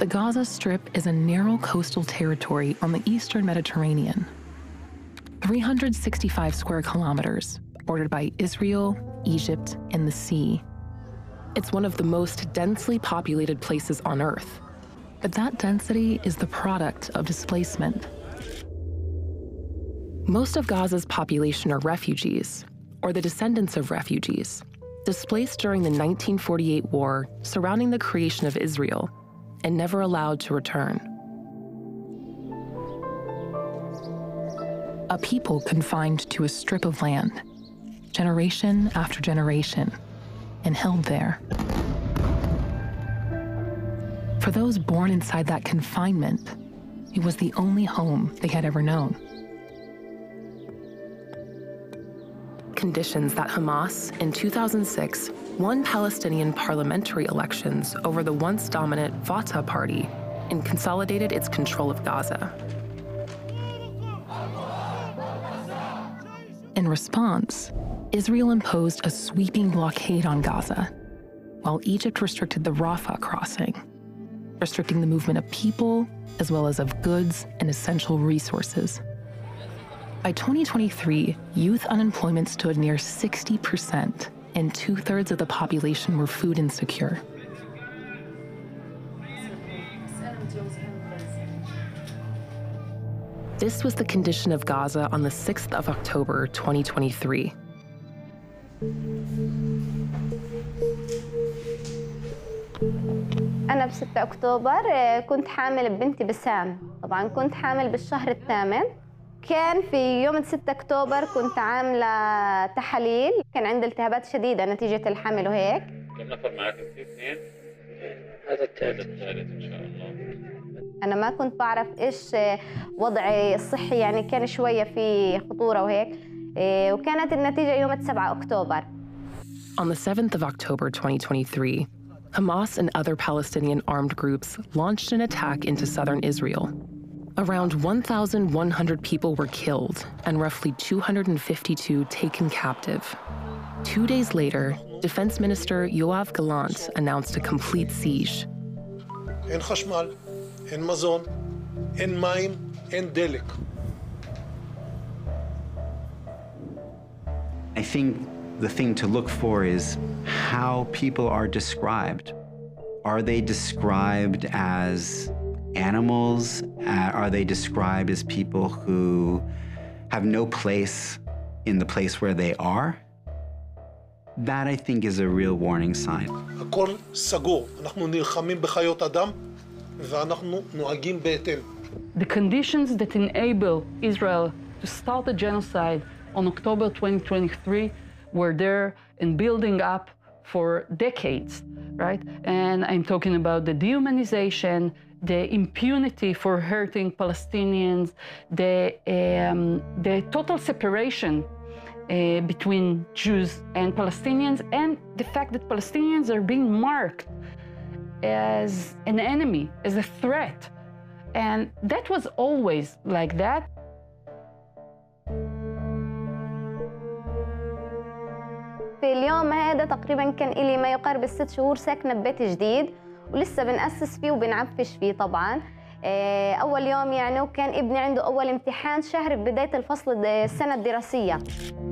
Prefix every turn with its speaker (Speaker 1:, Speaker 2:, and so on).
Speaker 1: The Gaza Strip is a narrow coastal territory on the eastern Mediterranean. 365 square kilometers, bordered by Israel, Egypt, and the sea. It's one of the most densely populated places on Earth. But that density is the product of displacement. Most of Gaza's population are refugees, or the descendants of refugees, displaced during the 1948 war surrounding the creation of Israel, and never allowed to return. A people confined to a strip of land, generation after generation, and held there. For those born inside that confinement, it was the only home they had ever known. Conditions that Hamas, in 2006, won Palestinian parliamentary elections over the once dominant Fatah party and consolidated its control of Gaza. In response, Israel imposed a sweeping blockade on Gaza, while Egypt restricted the Rafah crossing, restricting the movement of people as well as of goods and essential resources. By 2023, youth unemployment stood near 60%, and 2/3 of the population were food insecure. This was the condition of Gaza on the 6th of October, 2023.
Speaker 2: أنا ب 6 أكتوبر كنت حامل ببنتي بسام، طبعاً كنت حامل بالشهر الثامن. كان في يوم 6 أكتوبر كنت عاملة تحاليل، كان عندي التهابات شديدة نتيجة الحمل وهيك.
Speaker 3: كم نفر معك؟ اثنين؟ هذا الثالث إن شاء الله.
Speaker 2: أنا ما كنت بعرف إيش وضعي الصحي، يعني كان شوية في خطورة وهيك، وكانت النتيجة يوم 7 أكتوبر.
Speaker 1: On the 7th of October 2023, Hamas and other Palestinian armed groups launched an attack into southern Israel. Around 1,100 people were killed and roughly 252 taken captive. 2 days later, Defense Minister Yoav Gallant announced a complete siege.
Speaker 4: אין חשמל, אין מזון, אין מים, אין דלק.
Speaker 5: I think the thing to look for is how people are described. Are they described as animals? Are they described as people who have no place in the place where they are? That, I think, is a real warning sign.
Speaker 4: הכל סגור. אנחנו נלחמים בחיות אדם ואנחנו נוהגים בהתאם.
Speaker 6: The conditions that enable Israel to start a genocide on October 2023 were there and building up for decades, right? And I'm talking about the dehumanization, the impunity for hurting Palestinians, the total separation between Jews and Palestinians, and the fact that Palestinians are being marked as an enemy, as a threat. And that was always like that.
Speaker 2: في اليوم هذا تقريبا كان إلي ما يقارب ال6 شهور ساكنة ببيت جديد، ولسه بنأسس فيه وبنعفش فيه طبعاً. أول يوم يعني، وكان ابني عنده أول امتحان شهر بداية الفصل السنة الدراسية.